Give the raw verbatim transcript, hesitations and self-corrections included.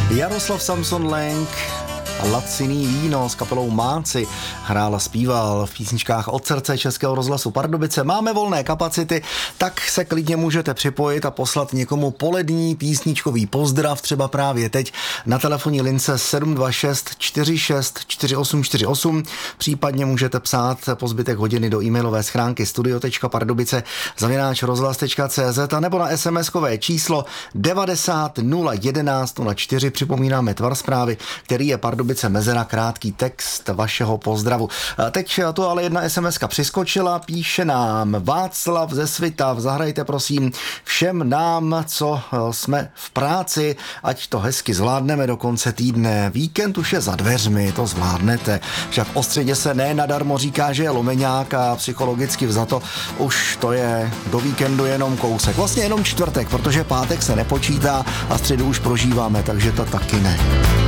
Jaroslav Samson Lang a Laciný víno s kapelou Máci hrál a zpíval v písničkách Od srdce Českého rozhlasu Pardubice. Máme volné kapacity, tak se klidně můžete připojit a poslat někomu polední písničkový pozdrav, třeba právě teď na telefonní lince sedm dva šest čtyři šest čtyři osm čtyři osm, případně můžete psát po zbytek hodiny do e-mailové schránky studio tečka pardubice zavináč rozhlas tečka cé zet a nebo na SMSkové číslo devadesát nula jedenáct nula čtyři. Připomínáme tvar zprávy, který je Pardubice mezera, krátký text vašeho pozdravu. Teď to ale jedna SMSka přiskočila, píše nám Václav ze Svitav, zahrajte prosím všem nám, co jsme v práci, ať to hezky zvládneme do konce týdne. Víkend už je za dveřmi, to zvládnete. Však o středě se ne nadarmo říká, že je lomeňák a psychologicky vzato už to je do víkendu jenom kousek. Vlastně jenom čtvrtek, protože pátek se nepočítá a středu už prožíváme, takže to taky ne.